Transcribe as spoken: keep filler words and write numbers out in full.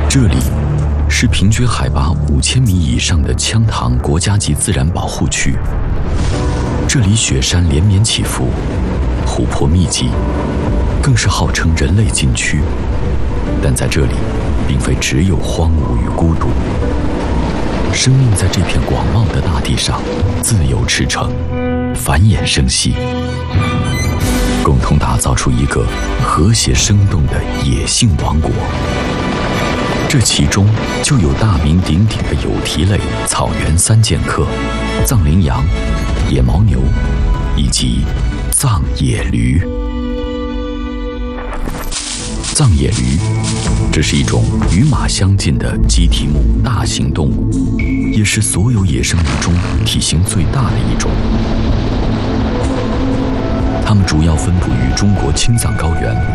这里是平均海拔五千米以上的羌塘国家级自然保护区。这里雪山连绵起伏，湖泊密集，更是号称人类禁区。但在这里，并非只有荒芜与孤独，生命在这片广袤的大地上自由驰骋，繁衍生息，共同打造出一个和谐生动的野性王国。这其中就有大名鼎鼎的有蹄类草原三剑客——藏羚羊、野牦牛以及藏野驴。藏野驴，这是一种与马相近的鸡蹄目大型动物，也是所有野生鱼中体型最大的一种。它们主要分布于中国青藏高原